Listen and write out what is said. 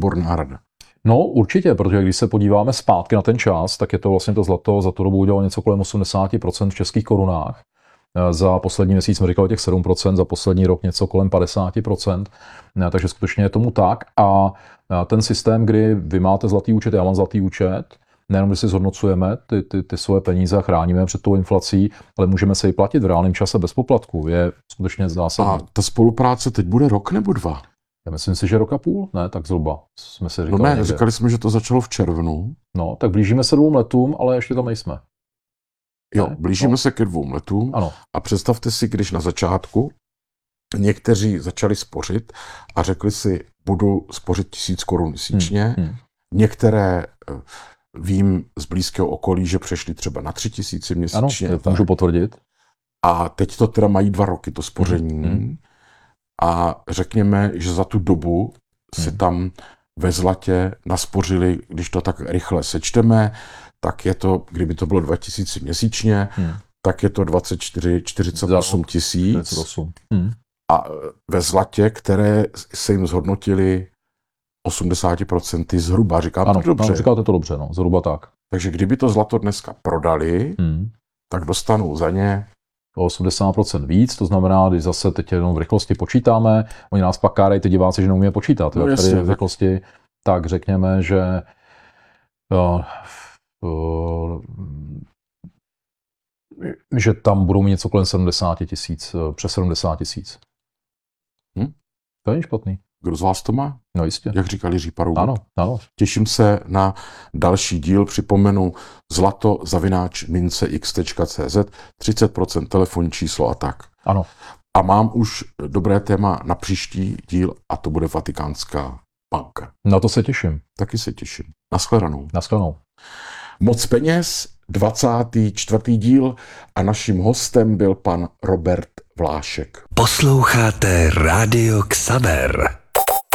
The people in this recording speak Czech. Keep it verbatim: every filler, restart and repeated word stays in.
výborná rada. No určitě, protože když se podíváme zpátky na ten čas, tak je to vlastně to zlato za tu dobu udělalo něco kolem osmdesát procent v českých korunách. Za poslední měsíc jsme říkali těch sedm procent, za poslední rok něco kolem padesát procent, takže skutečně je tomu tak. A ten systém, kdy vy máte zlatý účet, já mám zlatý účet, nejenom, že si zhodnocujeme ty, ty, ty svoje peníze a chráníme před tou inflací, ale můžeme se i platit v reálném čase bez poplatku, je skutečně zásadní. A ta spolupráce teď bude rok nebo dva? Já myslím si, že rok a půl, ne, tak zhruba jsme si říkali. No ne, někde. říkali jsme, že to začalo v červnu. No, tak blížíme se dvou letům, ale ještě tam nejsme. Jo, ne? blížíme no. se ke dvou letům. Ano. A představte si, když na začátku někteří začali spořit a řekli si, budu spořit tisíc korun měsíčně. Hmm, hmm. Některé vím z blízkého okolí, že přešli třeba na tři tisíce měsíčně. Ano, to můžu potvrdit. A teď to teda mají dva roky, to spoření. Hmm, hmm. A řekněme, že za tu dobu si hmm. tam ve zlatě naspořili, když to tak rychle sečteme, tak je to, kdyby to bylo dva tisíce měsíčně, hmm. tak je to dvacet čtyři čtyřicet osm tisíc. Hmm. A ve zlatě, které se jim zhodnotili osmdesát procent zhruba, říkám ano, to dobře. Ano, říkáte to dobře, no, zhruba tak. Takže kdyby to zlato dneska prodali, hmm. tak dostanou za ně o osmdesát procent víc, to znamená, když zase teď jenom v rychlosti počítáme, oni nás pak kárají ty diváci, že neumíme počítat, no, jasně, tady v rychlosti, tak řekněme, že uh, uh, že tam budou mít něco kolem sedmdesát tisíc, přes sedmdesát tisíc. Hm? To není špatný. Kdo z vás to má? No jistě. Jak říkal Jiří Paroubek. Ano, ano. Těším se na další díl. Připomenu zlato zavináč mince x tečka cé zet, třicet procent telefonní číslo a tak. Ano. A mám už dobré téma na příští díl a to bude Vatikánská banka. Na to se těším. Taky se těším. Naschledanou. Naschledanou. Moc peněz, dvacátý čtvrtý díl a naším hostem byl pan Robert Vlášek. Posloucháte Rádio Xaver.